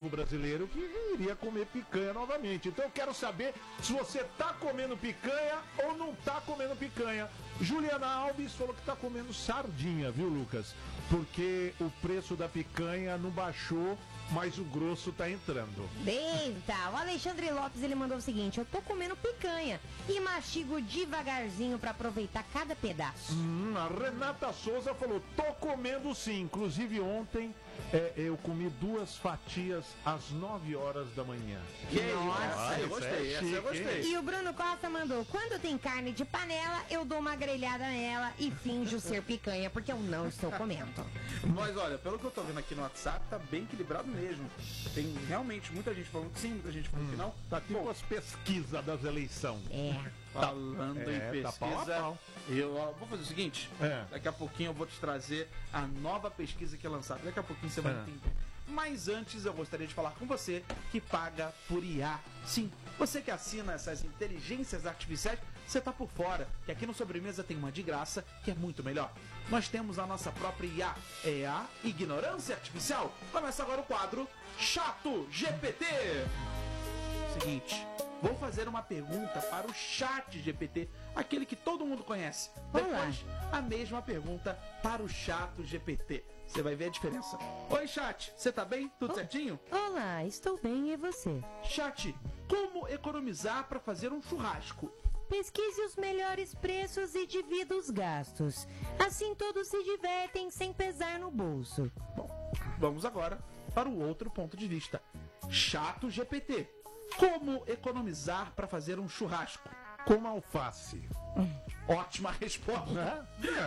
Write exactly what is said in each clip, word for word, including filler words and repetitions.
brasileiro que iria comer picanha novamente. Então eu quero saber se você tá comendo picanha ou não tá comendo picanha. Juliana Alves falou que tá comendo sardinha, viu, Lucas? Porque o preço da picanha não baixou, mas o grosso tá entrando. Eita, o Alexandre Lopes, ele mandou o seguinte: eu tô comendo picanha e mastigo devagarzinho pra aproveitar cada pedaço. Hum, a Renata Souza falou, tô comendo sim. Inclusive ontem é, eu comi duas fatias às nove horas da manhã. Que Nossa, isso, eu gostei, essa eu gostei. E o Bruno Costa mandou: quando tem carne de panela, eu dou uma grelhada nela e finjo ser picanha, porque eu não estou comendo. Mas olha, pelo que eu tô vendo aqui no WhatsApp, tá bem equilibrado mesmo. Tem realmente muita gente falando que sim, muita gente falando hum, que não. Tá tipo as pesquisas das eleições. É. Falando é, em tá pau a pesquisa, pau. eu ó, vou fazer o seguinte, É. daqui a pouquinho eu vou te trazer a nova pesquisa que é lançada. Daqui a pouquinho você vai É. entender. Mas antes eu gostaria de falar com você que paga por I A. Sim, você que assina essas inteligências artificiais, você tá por fora, que aqui no Sobremesa tem uma de graça que é muito melhor. Nós temos a nossa própria I A, é a Ignorância Artificial. Começa agora o quadro Chato G P T. Seguinte, vou fazer uma pergunta para o Chat G P T, aquele que todo mundo conhece. Depois, a mesma pergunta para o Chato G P T. Você vai ver a diferença. Oi, Chat, você tá bem? Tudo Oh. certinho? Olá, estou bem, e você? Chat, como economizar para fazer um churrasco? Pesquise os melhores preços e divida os gastos. Assim todos se divertem sem pesar no bolso. Bom, vamos agora para o outro ponto de vista. Chato G P T, como economizar para fazer um churrasco? Como alface. Ótima resposta.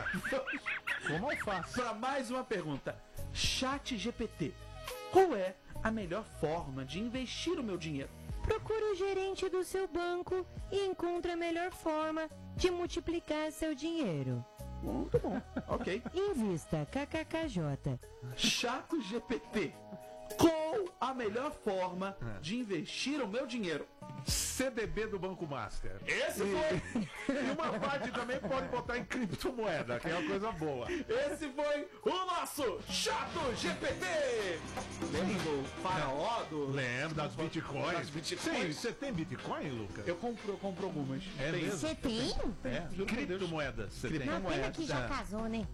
É. Como alface. Para mais uma pergunta. Chat G P T, qual é a melhor forma de investir o meu dinheiro? Procure o gerente do seu banco e encontre a melhor forma de multiplicar seu dinheiro. Muito bom. Ok. Invista, kkkj. Chato G P T, qual a melhor forma de investir o meu dinheiro? C D B do Banco Master. Esse foi, E uma parte também pode botar em criptomoeda, que é uma coisa boa. esse foi o nosso Chato G P T. Lembra do faraó do... Lembra das bitcoins? Das bitcoins? Sim, você tem bitcoin, Lucas? Eu compro, eu compro algumas. É Tem. mesmo? Você tem? É, Juro por Deus. criptomoedas você tem. Cripto- Não, pena que já É. casou, né?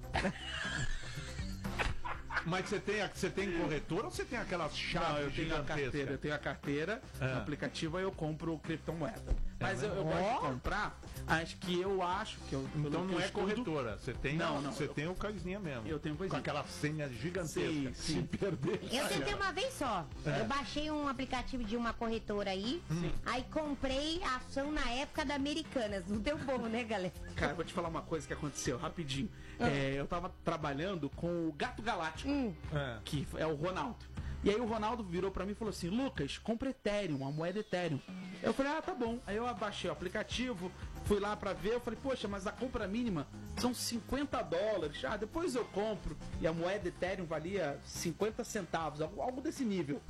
Mas você tem, a- você tem corretora ou você tem aquelas chaves Não, eu tenho a gigantescas? carteira, eu tenho a carteira, Ah. no aplicativo aí eu compro criptomoeda. Mas eu, eu gosto de comprar as que eu acho que eu. pelo Então que não eu é estudo, corretora, você tem, Não, não, você eu- tem o coisinha mesmo. Eu tenho coisinha. Com aquela senha gigantesca. Sim, Se sim. perder. Eu tentei uma vez só. Eu baixei um aplicativo de uma corretora aí, aí comprei a ação na época da Americanas. Não deu bom, né, galera? Cara, eu vou te falar uma coisa que aconteceu rapidinho. É, eu tava trabalhando com o Gato Galáctico, É. que é o Ronaldo. E aí o Ronaldo virou pra mim e falou assim: Lucas, compra Ethereum, a moeda Ethereum. Eu falei, ah, tá bom. Aí eu abaixei o aplicativo, fui lá pra ver, eu falei, poxa, mas a compra mínima são cinquenta dólares. Ah, depois eu compro. E a moeda Ethereum valia cinquenta centavos, algo, algo desse nível.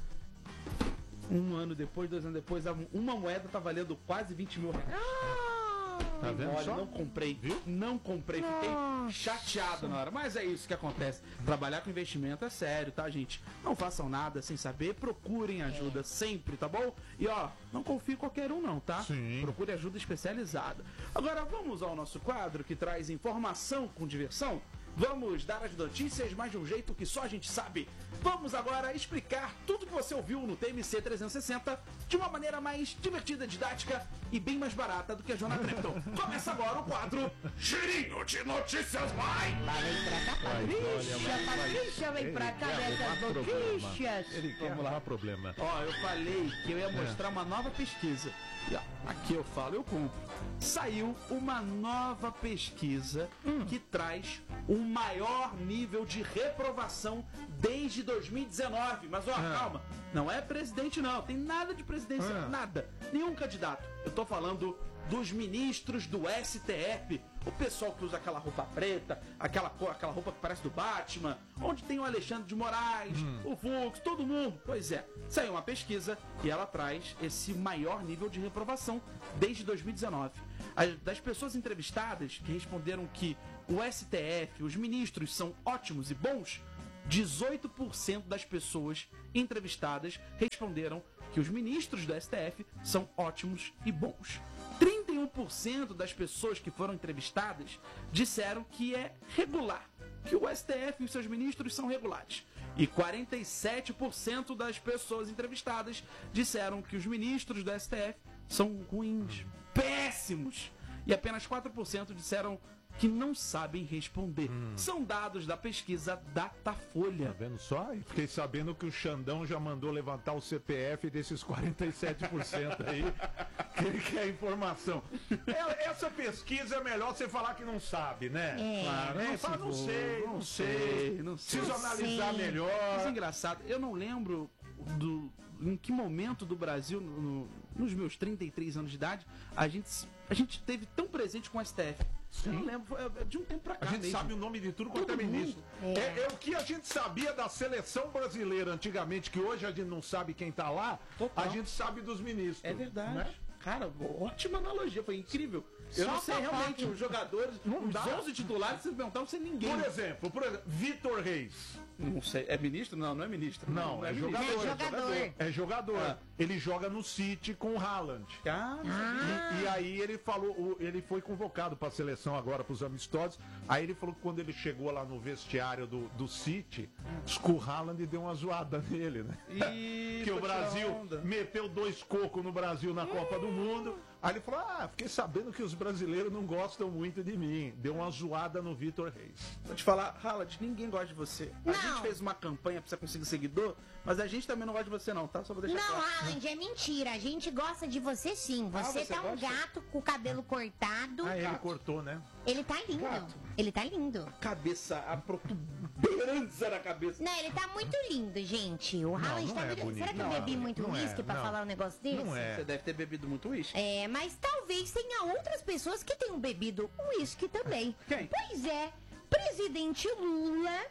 Um ano depois, dois anos depois, a- uma moeda tá valendo quase vinte mil reais. Tá vendo Olha, só? não comprei, Viu? não comprei, fiquei chateado na hora. Mas é isso que acontece. Trabalhar com investimento é sério, tá, gente? Não façam nada sem saber, procurem ajuda sempre, tá bom? E ó, não confie em qualquer um não, tá? Sim. Procure ajuda especializada. Agora vamos ao nosso quadro que traz informação com diversão. Vamos dar as notícias mais de um jeito que só a gente sabe. Vamos agora explicar tudo que você ouviu no T M C trezentos e sessenta de uma maneira mais divertida, didática e bem mais barata do que a Joana Trepton. Começa agora o quadro Girinho de Notícias Vai! Lá vem pra cá, Patrícia, Patrícia vem pra cá dessas notícias. Ele quer arrumar problema. Ó, eu falei que eu ia mostrar uma nova pesquisa. E ó, aqui eu falo, eu compro. Saiu uma nova pesquisa que traz o maior nível de reprovação desde dois mil e dezenove. Mas ó, calma, não é presidente não, tem nada de presidência, Ah. nada. Nenhum candidato. Eu tô falando dos ministros do S T F, o pessoal que usa aquela roupa preta, aquela, cor- aquela roupa que parece do Batman, onde tem o Alexandre de Moraes, o Fux, todo mundo. Pois é, saiu uma pesquisa e ela traz esse maior nível de reprovação desde dois mil e dezenove. As, das pessoas entrevistadas que responderam que o S T F, os ministros são ótimos e bons, dezoito por cento das pessoas entrevistadas responderam que os ministros do S T F são ótimos e bons. trinta e um por cento das pessoas que foram entrevistadas disseram que é regular, que o S T F e os seus ministros são regulares. E quarenta e sete por cento das pessoas entrevistadas disseram que os ministros do S T F são ruins, péssimos. E apenas quatro por cento disseram que não sabem responder. Hum. São dados da pesquisa Datafolha. Tá vendo só? E fiquei sabendo que o Xandão já mandou levantar o C P F desses quarenta e sete por cento aí, que ele quer informação. É, essa pesquisa é melhor você falar que não sabe, né? É. Claro, é, fala, não sei, não sei, não sei. Preciso analisar sei. melhor. Mas é engraçado, eu não lembro do, em que momento do Brasil, no, no, nos meus trinta e três anos de idade, a gente, a gente teve tão presente com o S T F. Sim. Eu não lembro, foi de um tempo pra cá A gente mesmo. sabe o nome de tudo quanto é Todo ministro. mundo. É. É, é o que a gente sabia da seleção brasileira antigamente, que hoje a gente não sabe quem tá lá, Total. a gente sabe dos ministros. É verdade. Né? Cara, ótima analogia, foi incrível. Eu Só não sei fofoca. realmente os jogadores, Não os dá. onze titulares, se perguntar, não sei ninguém. Por exemplo, por exemplo, Vitor Reis. Não sei, é ministro? Não, não é ministro. Não, é ministro. jogador. É jogador. É jogador. Ah. Ele joga no City com o Haaland. Cara, Ah. E, e aí ele falou, o- ele foi convocado para a seleção agora, para os amistosos. Aí ele falou que quando ele chegou lá no vestiário do, do City, o Haaland deu uma zoada nele, né? E Que o foi tirar Brasil onda. meteu dois cocos no Brasil na Copa do Mundo. Aí ele falou, ah, fiquei sabendo que os brasileiros não gostam muito de mim. Deu uma zoada no Vitor Reis. Vou te falar, Haaland, ninguém gosta de você. A Não. gente fez uma campanha pra você conseguir seguidor, mas a gente também não gosta de você não, tá? Só vou deixar Não, claro. Haaland, é mentira. A gente gosta de você sim. Ah, Você, você tá um gosta? gato com o cabelo cortado. Ah, ele Gato. cortou, né? Ele tá lindo. Gato. Ele tá lindo. Cabeça, a protuberância na cabeça. Não, ele tá muito lindo, gente. O Haaland não tá é muito... bonito. Será que eu Não, bebi muito não é, uísque pra não. falar um negócio desse? Não é. Você deve ter bebido muito uísque. É, mas talvez tenha outras pessoas que tenham bebido uísque também. Quem? Pois é, presidente Lula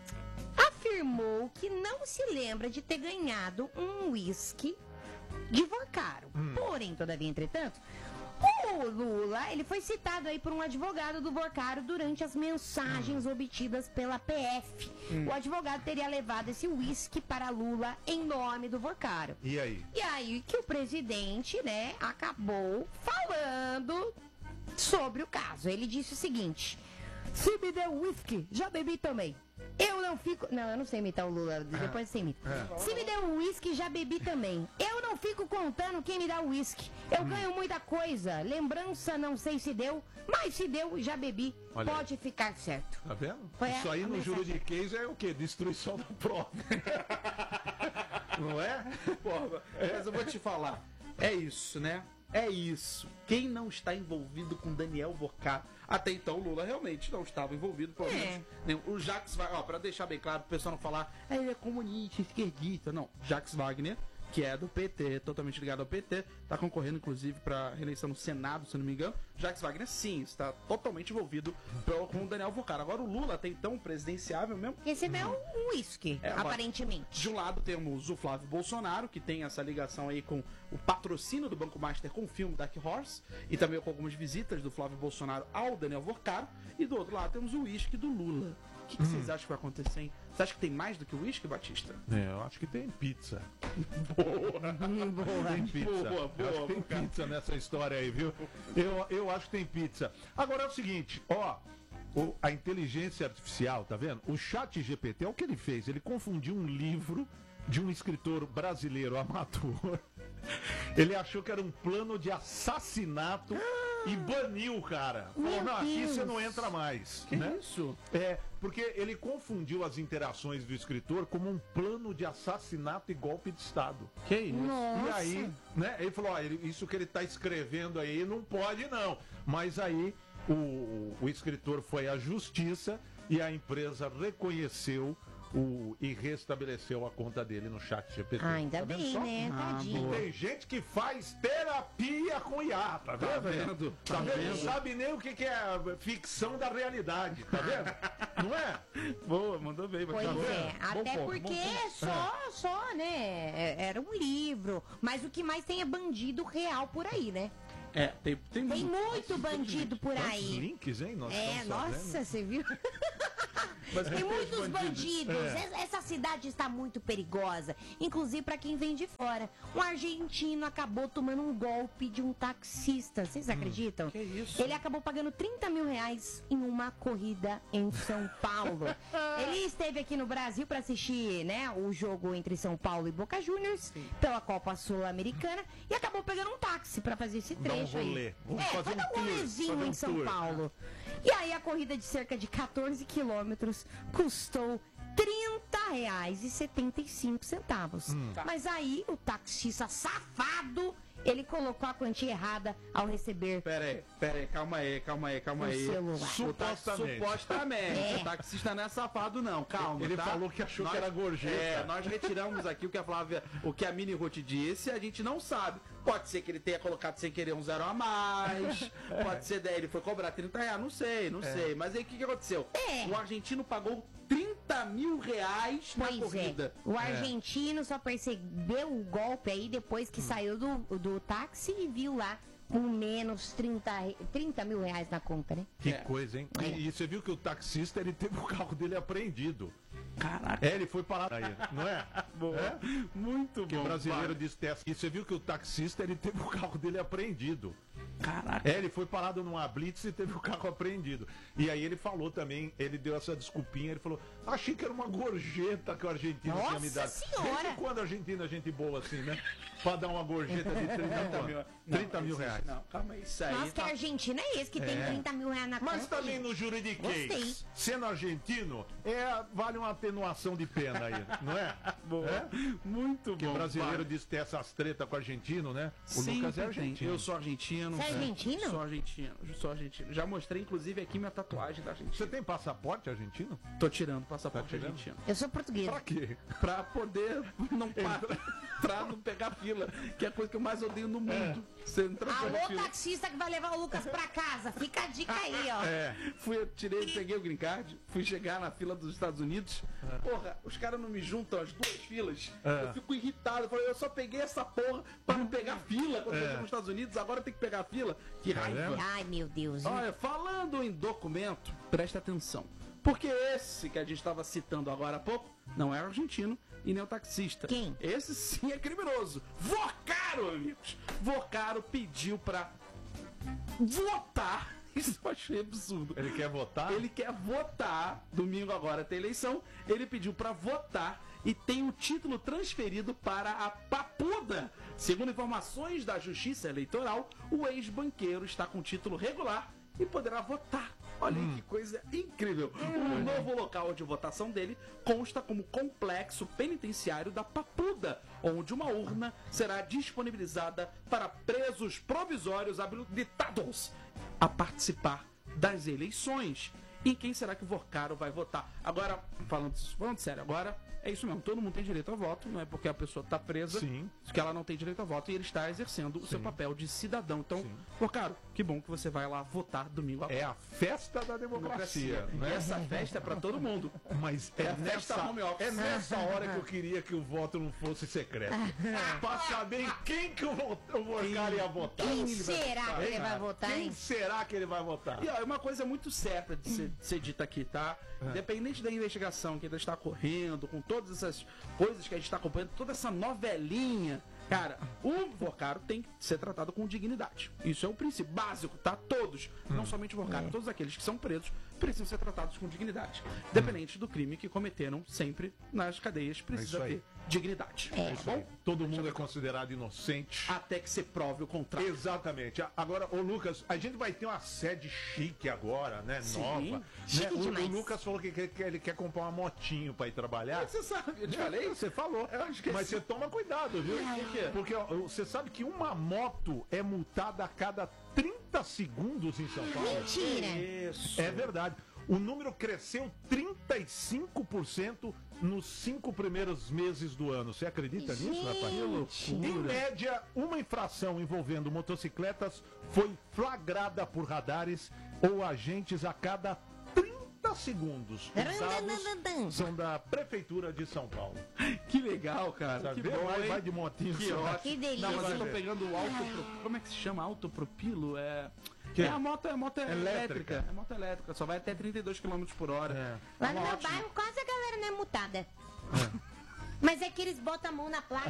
afirmou que não se lembra de ter ganhado um uísque de Vorcaro. Porém, todavia, entretanto, o Lula, ele foi citado aí por um advogado do Vorcaro durante as mensagens obtidas pela P F. O advogado teria levado esse uísque para Lula em nome do Vorcaro. E aí? E aí que o presidente, né, acabou falando sobre o caso. Ele disse o seguinte: se me deu uísque, já bebi também. Eu não fico... Não, eu não sei imitar o Lula, depois você imita. É. Se me deu uísque, já bebi também. Eu não fico contando quem me dá uísque. Eu Hum. ganho muita coisa. Lembrança, não sei se deu, mas se deu, já bebi. Olha aí. Pode ficar certo. Tá vendo? Foi Isso a- aí a no juro mensagem. de queijo é o quê? Destruição da prova. Não é? Porra, mas eu vou te falar. É isso, né? É isso. Quem não está envolvido com Daniel Vorcaro? Até então o Lula realmente não estava envolvido, pelo É. menos. Nem- O Jacques Wagner, ó, pra deixar bem claro, pro pessoal não falar, "Ah, ele é comunista, esquerdista. Não, Jacques Wagner, que é do P T, totalmente ligado ao P T, tá concorrendo inclusive pra reeleição no Senado, se eu não me engano. Jacques Wagner, sim, está totalmente envolvido pro- com o Daniel Vorcaro. Agora o Lula, até então presidenciável mesmo, Recebeu um uísque, É, agora- aparentemente. de um lado temos o Flávio Bolsonaro, que tem essa ligação aí com o patrocínio do Banco Master com o filme Dark Horse, e também com algumas visitas do Flávio Bolsonaro ao Daniel Vorcaro. E do outro lado temos o uísque do Lula. O que, que vocês acham que vai acontecer, hein? Você acha que tem mais do que o uísque, Batista? É, eu acho que tem pizza. Boa. Tem pizza. Boa, eu acho boa, que tem cara. pizza nessa história aí, viu? Eu, eu acho que tem pizza. Agora é o seguinte, ó. o- a inteligência artificial, tá vendo? O chat G P T, é o que ele fez. Ele confundiu um livro de um escritor brasileiro amador. Ele achou que era um plano de assassinato e baniu o cara. Falou, Meu não, aqui Deus. você não entra mais. Que né? isso? É, porque ele confundiu as interações do escritor como um plano de assassinato e golpe de Estado. Que isso? Nossa. E aí, né, ele falou, ó, ele- isso que ele está escrevendo aí não pode não. Mas aí o, o escritor foi à justiça e a empresa reconheceu o, e restabeleceu a conta dele no chat G P T. Ah, ainda Tá vendo bem, só? né? Ah, Tadinho. boa. Tem gente que faz terapia com I A, tá vendo? Tá vendo? Tá Tá vendo? Não vendo? sabe nem o que, que é ficção da realidade, tá vendo? Não é? Boa, mandou bem, Pois Batista. é, Bom até ponto, porque bom ponto. é só, só, né? é- Era um livro. Mas o que mais tem é bandido real por aí, né? É, tem, tem, Tem muito bandido por Quantos aí. links, hein? Nós É, estamos sabendo. nossa, você viu? Mas Tem tem muitos bandidos. bandidos. É. Es- Essa cidade está muito perigosa. Inclusive para quem vem de fora. Um argentino acabou tomando um golpe de um taxista. Vocês acreditam? que isso? Ele acabou pagando trinta mil reais em uma corrida em São Paulo. Ele esteve aqui no Brasil para assistir, né, o jogo entre São Paulo e Boca Juniors pela Copa Sul-Americana e acabou pegando um táxi para fazer esse Dar um trecho aí. rolê. Vamos É, fazer foi um dar um tour, rolezinho fazer um em São tour. Paulo. E aí a corrida de cerca de quatorze quilômetros custou trinta reais e setenta e cinco centavos. Hum. Mas aí o taxista safado, ele colocou a quantia errada ao receber Pera aí, pera aí, calma aí, calma aí, calma o aí. celular. O taxi- Supostamente. Supostamente. É. O taxista não é safado, não. Calma. Ele tá? falou que achou que era gorjeta. É, nós retiramos aqui o que a Flávia, o que a Mini Ruth disse, a gente não sabe. Pode ser que ele tenha colocado sem querer um zero a mais. Pode ser daí ele foi cobrar trinta reais, não sei, não sei. Mas aí o que, que aconteceu? É. O argentino pagou trinta mil reais na Pois corrida. é, o argentino só percebeu o golpe aí depois que saiu do, do táxi e viu lá com menos trinta, re- trinta mil reais na conta, né? Que É. coisa, hein? E, e você viu que o taxista, ele teve o carro dele apreendido. Caraca. É, ele foi parado aí, não é? Boa. É? Muito Que bom. o brasileiro vai. disse testa. E você viu que o taxista, ele teve o carro dele apreendido. Caraca. É, ele foi parado numa blitz e teve o carro apreendido. E aí ele falou também, ele deu essa desculpinha, ele falou, achei que era uma gorjeta que o argentino tinha me Nossa dado. Senhora! Desde quando a Argentina é gente boa assim, né? Pra dar uma gorjeta de trinta mil, Não, trinta mil existe, reais. Não, calma aí, isso aí. Nossa, que tá- argentino é esse que tem É. trinta mil reais na Mas conta? também no Gostei. juridiquês, sendo argentino, é, vale uma atenuação de pena aí, não é? Boa. É? Muito Que bom. brasileiro vai. diz ter essas tretas com argentino, né? O Sempre Lucas é tem. argentino. Eu sou argentino. Você é argentino? Sou argentino. Sou argentino. Já mostrei, inclusive, aqui minha tatuagem da Argentina. Você tem passaporte argentino? Tô tirando o passaporte Tá tirando? argentino. Eu sou portuguesa. Pra quê? Pra poder não parar, pra não pegar fila, que é a coisa que eu mais odeio no mundo. Você entra pela Alô, fila. taxista que vai levar o Lucas pra casa. Fica a dica aí, ó. É. Fui, eu tirei, peguei o green card, fui chegar na fila dos Estados Unidos. Porra, os caras não me juntam as duas filas. É. Eu fico irritado. Eu falei, eu só peguei essa porra pra não pegar fila quando eu É. chego nos Estados Unidos, agora tem que pegar fila. Que Tá raiva. vendo? Ai, meu Deus. Olha, falando em documento, presta atenção. Porque esse que a gente estava citando agora há pouco não é argentino e nem o taxista. Quem? Esse sim é criminoso. Vocaro, amigos. Vocaro pediu pra votar. Isso eu achei absurdo. Ele quer votar? Ele quer votar. Domingo agora tem eleição. Ele pediu pra votar e tem o título transferido para a Papuda. Segundo informações da Justiça Eleitoral, o ex-banqueiro está com título regular e poderá votar. Olha aí que coisa incrível. O novo local de votação dele consta como complexo penitenciário da Papuda, onde uma urna será disponibilizada para presos provisórios habilitados a participar das eleições. E quem será que o Vocaro vai votar? Agora, falando, falando sério, agora é isso mesmo, todo mundo tem direito ao voto, não é porque a pessoa está presa Sim. que ela não tem direito ao voto e ele está exercendo o seu papel de cidadão. Então, Sim. Vocaro, que bom que você vai lá votar domingo agora. É a festa da democracia, E né? essa festa é para todo mundo. Mas é, É a festa nessa, home office. é nessa hora que eu queria que o voto não fosse secreto. Pra saber em quem que o, vo- o Vocaro ia votar. Quem ele vai será votar, que ele hein, vai cara? votar, Quem hein? será que ele vai votar? E ó, é uma coisa muito certa de ser, de ser dita aqui, tá? Independente da investigação que ainda está correndo, com todas essas coisas que a gente está acompanhando, toda essa novelinha, cara, o Vocaro tem que ser tratado com dignidade. Isso é o princípio básico, tá? Todos, não somente o Vocaro, todos aqueles que são presos precisam ser tratados com dignidade. Independente do crime que cometeram, sempre nas cadeias precisa isso aí. ter dignidade. É. Tá bom? Todo mundo é considerado inocente. Até que se prove o contrário. Exatamente. Agora, ô Lucas, a gente vai ter uma sede chique agora, né? Sim. Nova. Né? Chique O, o demais. Lucas falou que, que- que ele quer comprar uma motinho pra ir trabalhar. Você sabe, eu te falei? Você falou. Eu acho que Mas sim. você toma cuidado, viu? Por quê? Porque ó, você sabe que uma moto é multada a cada trinta segundos em São Paulo. Mentira. Isso. É verdade. O número cresceu trinta e cinco por cento nos cinco primeiros meses do ano. Você acredita nisso, rapaz? Gente. Em média, uma infração envolvendo motocicletas foi flagrada por radares ou agentes a cada trinta segundos. Os dados são da Prefeitura de São Paulo. Que legal, cara. Tá que vendo? bom, vai, hein? vai de motinho. Que só. ótimo. Que delícia. Não, mas eu tô Vai ver. pegando o autopro... Como é que se chama? Autopropilo? É... Que? É a moto, é a moto elétrica. Elétrica. É moto elétrica, só vai até trinta e dois quilômetros por hora. É. Lá no Tá meu ótimo. bairro quase a galera não é mutada. Mas é que eles botam a mão na placa.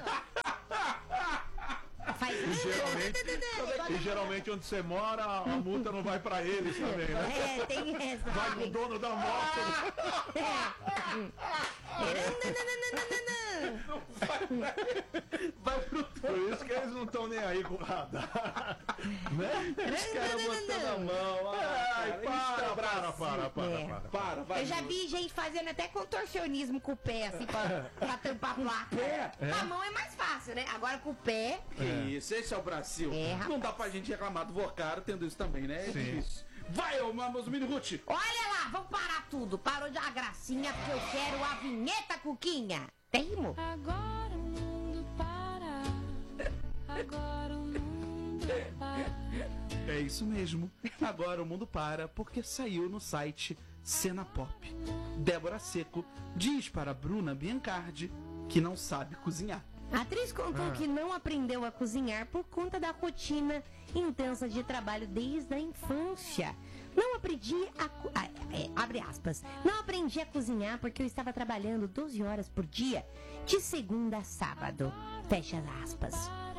Faz E geralmente, e geralmente onde você mora, a multa não vai pra eles também, né? É, tem essa. Vai pro dono da moto. Vai pro Por isso que eles não estão nem aí com o radar. Né? Os caras botando a mão. Ai, para, para, para, para, É. para. Para, vai. Eu já vi gente fazendo até contorcionismo com o pé, assim, pra, pra tampar a placa. Com a mão é mais fácil, né? Agora com o pé. Que isso, esse é o Brasil. É, rapaz. Não dá pra gente reclamar do Vocaro tendo isso também, né? É Sim. difícil. Vai, ô meus mini Ruth. Olha lá, vamos parar tudo. Parou de uma gracinha, porque eu quero a vinheta, Cuquinha. Tem rimo? Agora o mundo para. Agora o mundo para. É isso mesmo. Agora o mundo para porque saiu no site Cena Pop. Débora Seco diz para Bruna Biancardi que não sabe cozinhar. A atriz contou que não aprendeu a cozinhar por conta da rotina intensa de trabalho desde a infância. Não aprendi a... co- ah, é, abre aspas. Não aprendi a cozinhar porque eu estava trabalhando doze horas por dia, de segunda a sábado. Fecha aspas.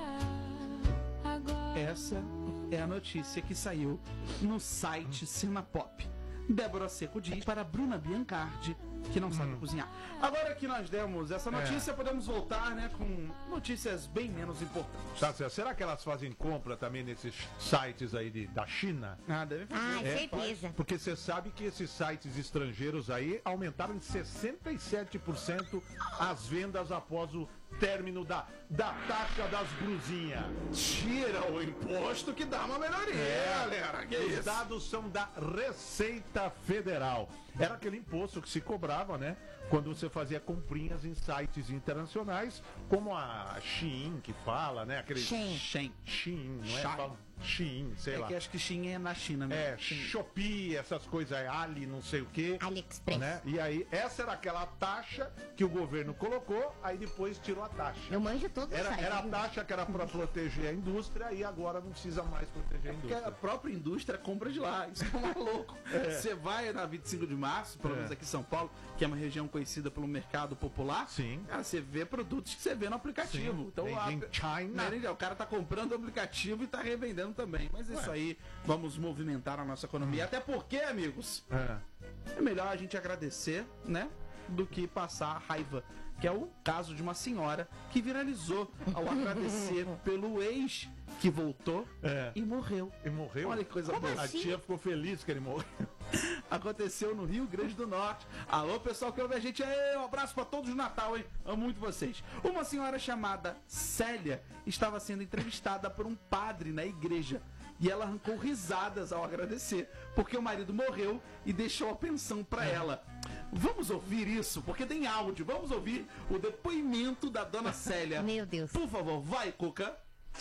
Agora Essa é a notícia que saiu no site Cena Pop. Débora Seco diz para Bruna Biancardi que não sabe cozinhar. Agora que nós demos essa notícia, podemos voltar, né, com notícias bem menos importantes. Tá certo. Será que elas fazem compra também nesses sites aí de, da China? Ah, deve fazer. Ah, É, certeza. Porque você sabe que esses sites estrangeiros aí aumentaram em sessenta e sete por cento as vendas após o término da, da taxa das brusinhas. Tira o imposto que dá uma melhoria, galera. Que Os isso? dados são da Receita Federal. Era aquele imposto que se cobrava, né? Quando você fazia comprinhas em sites internacionais, como a Shein, que fala, né? Aquele Shein. Shein. Shein, não é? Shein. Fala- Shein, sei É lá. que acho que Shein é na China, né? É, Shopee, essas coisas aí, Ali, não sei o quê. AliExpress. Né? E aí, essa era aquela taxa que o governo colocou, aí depois tirou a taxa. Eu manjo todos os Era, sites. era a taxa que era para proteger a indústria e agora não precisa mais proteger a Porque a indústria. própria indústria compra de lá. Isso é maluco. Você vai na vinte e cinco de março, pelo É. menos aqui em São Paulo, que é uma região conhecida pelo mercado popular. Sim. Cara, você vê produtos que você vê no aplicativo. Sim. Então, Made a- in China. Made in- o cara tá comprando o aplicativo e tá revendendo também. Mas isso aí, vamos movimentar a nossa economia. Até porque, amigos, É. é melhor a gente agradecer, né? Do que passar raiva. Que é o caso de uma senhora que viralizou ao agradecer pelo ex que voltou É. e morreu. E morreu? Olha que coisa Como boa. A assim? tia ficou feliz que ele morreu. Aconteceu no Rio Grande do Norte. Alô, pessoal que ouve a gente aí, um abraço pra todos de Natal, hein? Amo muito vocês. Uma senhora chamada Célia estava sendo entrevistada por um padre na igreja. E ela arrancou risadas ao agradecer, porque o marido morreu e deixou a pensão pra ela. Vamos ouvir isso, porque tem áudio. Vamos ouvir o depoimento da dona Célia. Meu Deus. Por favor, vai, Cuca.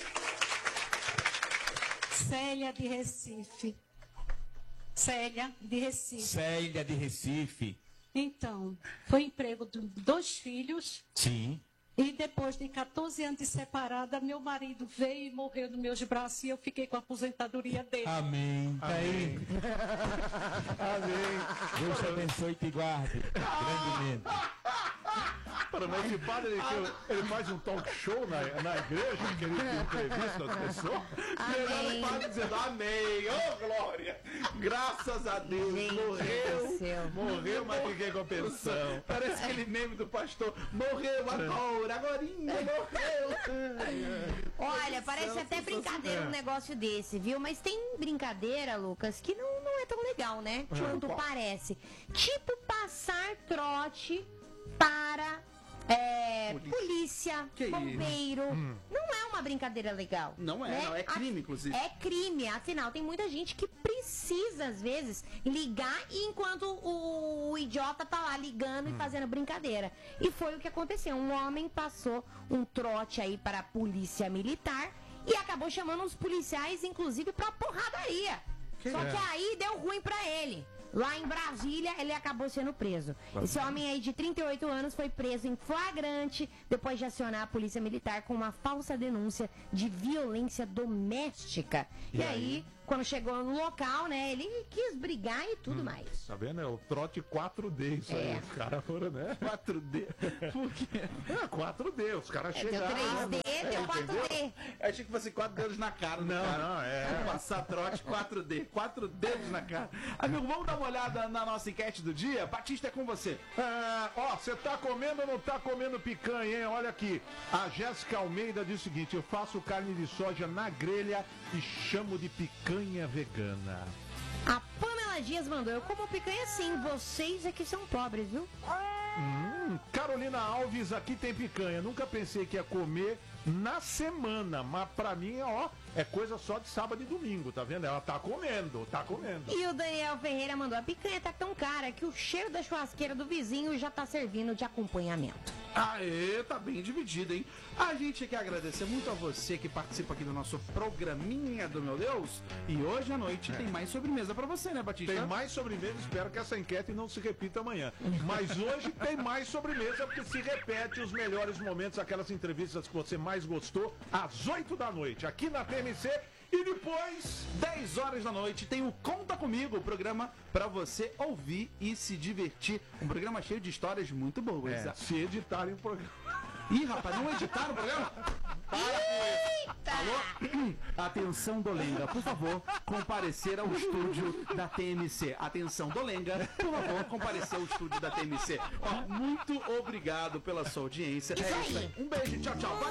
Célia de Recife. Célia de Recife. Célia de Recife. Então, foi emprego de dois filhos Sim. e depois de quatorze anos de separada, meu marido veio e morreu nos meus braços e eu fiquei com a aposentadoria dele. Amém. Tá aí. Amém. Deus te abençoe e te guarde. Grandemente. Para mas esse padre, ele, ele faz um talk show na, na igreja, que ele entrevista as pessoas. Amém. Ele padre dizendo amém, ô glória. Graças a Deus, Gente do morreu. céu. Morreu, mas fiquei com a pensão. Parece aquele meme do pastor. Morreu agora, agorinha, morreu. Olha, parece até brincadeira um negócio desse, viu? Mas tem brincadeira, Lucas, que não, não é tão legal, né? Quanto parece. Tipo passar trote para é, Polícia. polícia, Que isso? bombeiro. Não é uma brincadeira legal. Não é, né? não, é crime, inclusive. É crime, afinal, tem muita gente que precisa, às vezes, ligar e enquanto o, o idiota tá lá ligando e fazendo brincadeira. E foi o que aconteceu. Um homem passou um trote aí para a polícia militar e acabou chamando os policiais, inclusive, pra porradaria. Só é? que aí deu ruim pra ele. lá em Brasília, ele acabou sendo preso. Esse homem aí de trinta e oito anos foi preso em flagrante depois de acionar a polícia militar com uma falsa denúncia de violência doméstica. E, E aí, aí? quando chegou no local, né, ele quis brigar e tudo mais. Tá vendo? É o trote quatro D isso aí. É. Os caras foram, né? quatro D. Por quê? É, quatro D. Os caras É, tem o chegaram. três D, né? tem o quatro Entendeu? D. Eu achei que fosse quatro dedos na cara. do Não, cara. não, é. Vamos passar trote quatro D. Quatro dedos na cara. Amigo, vamos dar uma olhada na nossa enquete do dia? Batista, é com você. É, ó, você tá comendo ou não tá comendo picanha, hein? Olha aqui. A Jéssica Almeida diz o seguinte: eu faço carne de soja na grelha e chamo de picanha vegana. A Pamela Dias mandou, eu como picanha sim, vocês é que são pobres, viu? Hum, Carolina Alves, aqui tem picanha. Nunca pensei que ia comer na semana, mas pra mim, ó, é coisa só de sábado e domingo, tá vendo? Ela tá comendo, tá comendo. E o Daniel Ferreira mandou, a picanha tá tão cara que o cheiro da churrasqueira do vizinho já tá servindo de acompanhamento. Aê, tá bem dividido, hein? A gente quer agradecer muito a você que participa aqui do nosso programinha do Meu Deus. E hoje à noite tem mais sobremesa pra você, né, Batista? Tem mais sobremesa, espero que essa enquete não se repita amanhã. Mas hoje tem mais sobremesa, porque se repete os melhores momentos, aquelas entrevistas que você mais gostou, às oito da noite, aqui na T M C. E depois, dez horas da noite, tem o Conta Comigo, o programa pra você ouvir e se divertir. Um programa cheio de histórias muito boas. é, se editarem o programa. Ih, rapaz, não editaram o programa? Eita! Alô? Atenção, Dolenga, por favor, comparecer ao estúdio da T M C. Atenção, Dolenga, por favor, comparecer ao estúdio da T M C. Ó, muito obrigado pela sua audiência. Isso É isso aí. aí. Um beijo, tchau, tchau. Valeu.